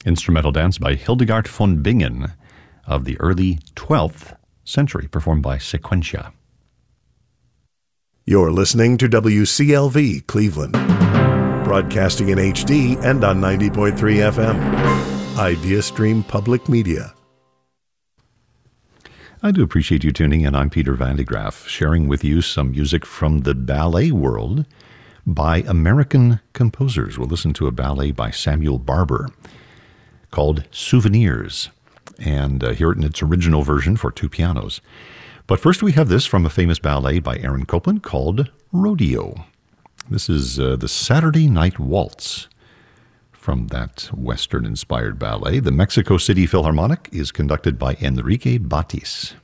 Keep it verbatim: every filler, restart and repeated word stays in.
instrumental dance by Hildegard von Bingen of the early twelfth century, performed by Sequentia. You're listening to W C L V Cleveland, broadcasting in H D and on ninety point three F M. IdeaStream Public Media. I do appreciate you tuning in. I'm Peter Van de Graaff, sharing with you some music from the ballet world by American composers. We'll listen to a ballet by Samuel Barber called Souvenirs, and uh, hear it in its original version for two pianos. But first we have this from a famous ballet by Aaron Copland called Rodeo. This is uh, the Saturday Night Waltz from that Western-inspired ballet. The Mexico City Philharmonic is conducted by Enrique Batis.